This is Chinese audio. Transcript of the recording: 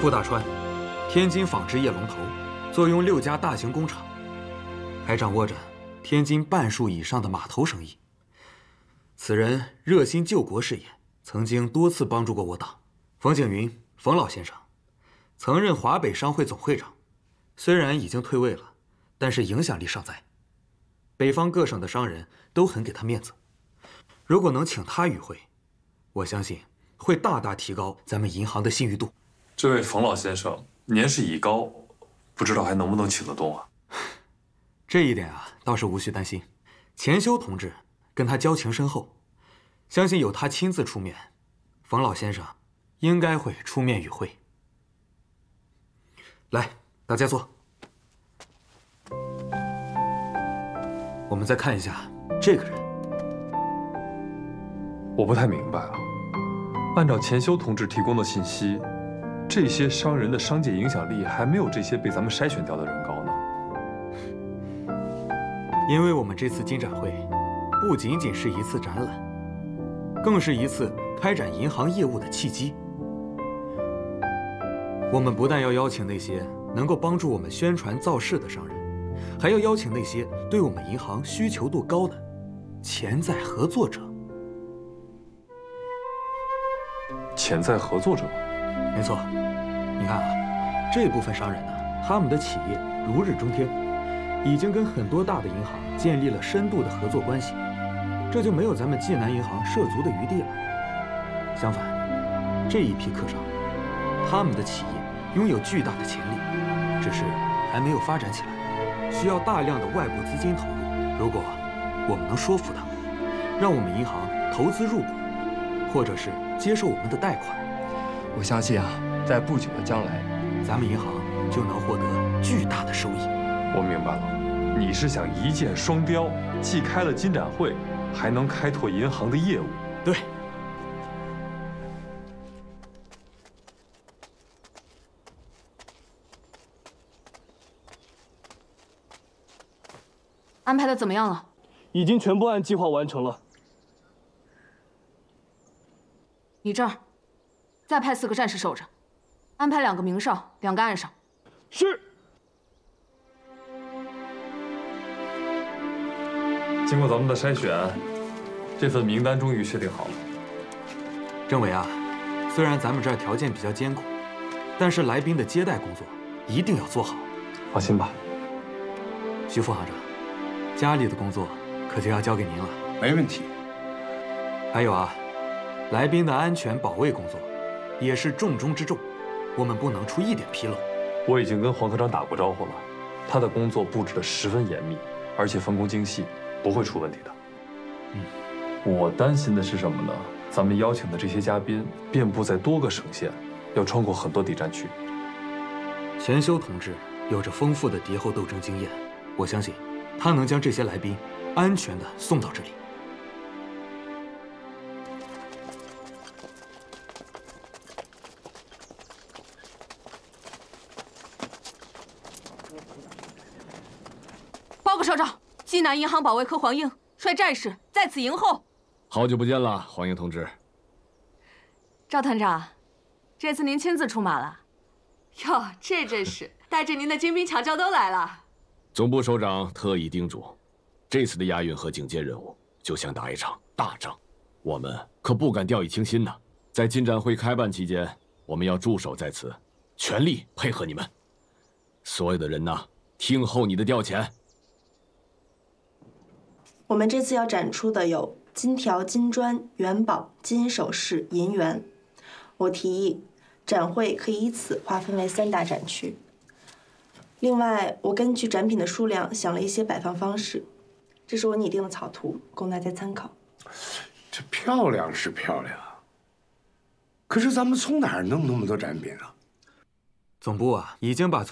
傅大川，天津纺织业龙头，坐拥6家大型工厂，还掌握着天津半数以上的码头生意。此人热心救国事业，曾经多次帮助过我党。冯景云，冯老先生，曾任华北商会总会长，虽然已经退位了，但是影响力尚在。北方各省的商人都很给他面子，如果能请他与会，我相信会大大提高咱们银行的信誉度。 这位冯老先生年事已高，不知道还能不能请得动啊？ 这一点啊，倒是无需担心。钱修同志跟他交情深厚，相信有他亲自出面，冯老先生应该会出面与会。来，大家坐。我们再看一下这个人。 我不太明白啊。按照钱修同志提供的信息，这些商人的商界影响力还没有这些被咱们筛选掉的人高呢。 因为我们这次金展会不仅仅是一次展览，更是一次开展银行业务的契机。我们不但要邀请那些能够帮助我们宣传造势的商人，还要邀请那些对我们银行需求度高的潜在合作者。 潜在合作者？ 没错，你看啊，这部分商人呢，他们的企业如日中天，已经跟很多大的银行建立了深度的合作关系，这就没有咱们济南银行涉足的余地了。相反，这一批客商，他们的企业拥有巨大的潜力，只是还没有发展起来，需要大量的外部资金投入。如果我们能说服他们，让我们银行投资入股，或者是接受我们的贷款， 我相信啊，在不久的将来， 咱们银行就能获得巨大的收益。 我明白了，你是想一箭双雕，既开了金展会，还能开拓银行的业务。 对。 安排的怎么样了？ 已经全部按计划完成了。 你这儿，再派4个战士守着，安排2个明哨，2个暗哨。 是。 经过咱们的筛选，这份名单终于确定好了。 政委啊，虽然咱们这儿条件比较艰苦，但是来宾的接待工作一定要做好。 放心吧。 徐副行长，家里的工作可就要交给您了。 没问题。 还有啊，来宾的安全保卫工作也是重中之重，我们不能出一点纰漏。 我已经跟黄科长打过招呼了，他的工作布置得十分严密，而且分工精细，不会出问题的。我担心的是什么呢？咱们邀请的这些嘉宾遍布在多个省县，要穿过很多敌占区。 钱修同志有着丰富的敌后斗争经验，我相信他能将这些来宾安全地送到这里。 报告首长，济南银行保卫科黄英率战士在此迎候。 好久不见了，黄英同志。 赵团长，这次您亲自出马了。 哟，这阵势带着您的精兵强将都来了。 总部首长特意叮嘱，这次的押运和警戒任务就像打一场大仗，我们可不敢掉以轻心呐。在金展会开办期间，我们要驻守在此，全力配合你们。所有的人呐，听候你的调遣。 我们这次要展出的有金条、金砖、元宝、金首饰、银元。我提议，展会可以以此划分为3大展区。另外，我根据展品的数量想了一些摆放方式，这是我拟定的草图，供大家参考。 这漂亮是漂亮，可是咱们从哪儿弄那么多展品啊？ 总部啊，已经把